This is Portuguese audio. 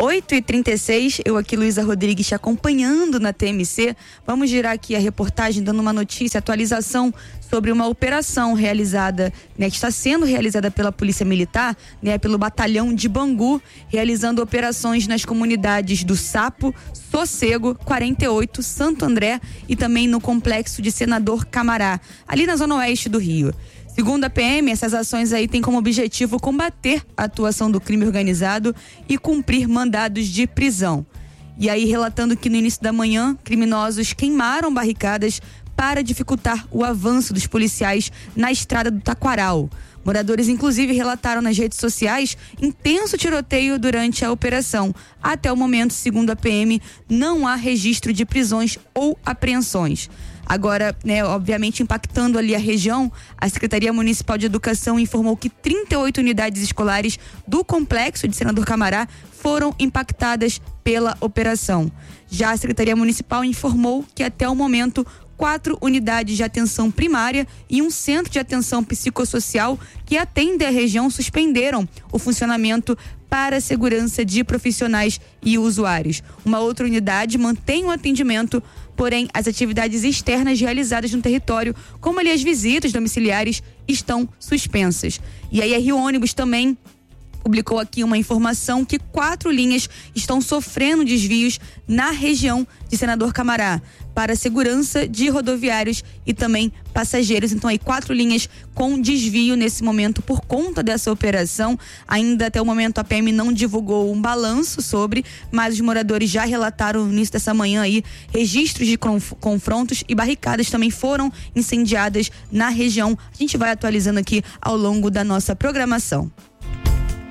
8h36, eu aqui, Luísa Rodrigues, te acompanhando na TMC. Vamos girar aqui a reportagem, dando uma notícia, atualização sobre uma operação realizada, que está sendo realizada pela Polícia Militar, pelo Batalhão de Bangu, realizando operações nas comunidades do Sapo, Sossego, 48, Santo André e também no complexo de Senador Camará, ali na zona oeste do Rio. Segundo a PM, essas ações aí têm como objetivo combater a atuação do crime organizado e cumprir mandados de prisão. E aí, relatando que no início da manhã, criminosos queimaram barricadas para dificultar o avanço dos policiais na estrada do Taquaral. Moradores, inclusive, relataram nas redes sociais intenso tiroteio durante a operação. Até o momento, segundo a PM, não há registro de prisões ou apreensões. Agora, obviamente impactando ali a região, a Secretaria Municipal de Educação informou que 38 unidades escolares do complexo de Senador Camará foram impactadas pela operação. Já a Secretaria Municipal informou que até o momento 4 unidades de atenção primária e um centro de atenção psicossocial que atende a região suspenderam o funcionamento para a segurança de profissionais e usuários. Uma outra unidade mantém o atendimento, porém as atividades externas realizadas no território, como ali as visitas domiciliares, estão suspensas. E aí a Rio Ônibus também publicou aqui uma informação que 4 linhas estão sofrendo desvios na região de Senador Camará para a segurança de rodoviários e também passageiros. Então aí 4 linhas com desvio nesse momento por conta dessa operação. Ainda até o momento a PM não divulgou um balanço sobre, mas os moradores já relataram no início dessa manhã aí registros de confrontos e barricadas também foram incendiadas na região. A gente vai atualizando aqui ao longo da nossa programação.